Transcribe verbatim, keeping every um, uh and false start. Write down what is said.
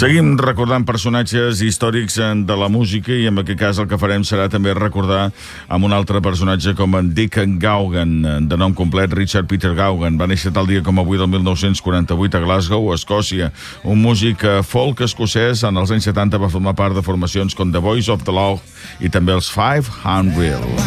Seguim recordant personatges històrics de la música i en aquest cas el que farem serà també recordar amb un altre personatge com en Dick Gaughan, de nom complet Richard Peter Gaughan. Va néixer tal dia com avui del mil nou-cents quaranta-vuit a Glasgow, Escòcia. Un músic folk escocès, en els anys setanta va formar part de formacions com The Voice of the Law i també els Five Hundred.